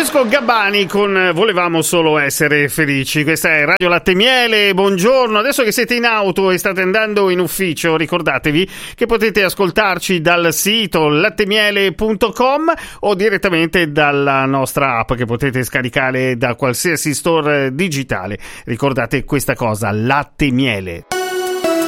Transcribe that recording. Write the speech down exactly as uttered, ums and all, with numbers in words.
Francesco Gabbani con Volevamo solo essere felici. Questa è Radio Latte e Miele, buongiorno. Adesso che siete in auto e state andando in ufficio, ricordatevi che potete ascoltarci dal sito lattemiele punto com o direttamente dalla nostra app che potete scaricare da qualsiasi store digitale. Ricordate questa cosa, Latte e Miele.